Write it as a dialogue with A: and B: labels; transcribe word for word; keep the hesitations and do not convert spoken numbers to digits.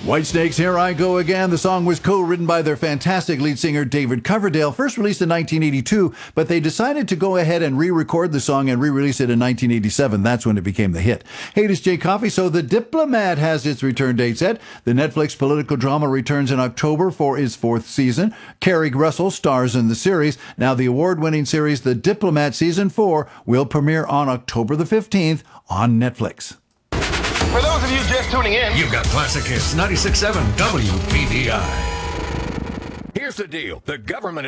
A: Whitesnake's Here I Go Again. The song was co-written by their fantastic lead singer David Coverdale, first released in nineteen eighty-two, but they decided to go ahead and re-record the song and re-release it in nineteen eighty-seven. That's when it became the hit. Hey, this is Jay Coffey. So The Diplomat has its return date set. The Netflix political drama returns in October for its fourth season. Kerry Russell stars in the series. Now, the award-winning series The Diplomat Season four will premiere on October the fifteenth on Netflix.
B: For those of you just tuning in,
C: you've got Classic Hits ninety-six point seven W P V I. Here's the deal. The government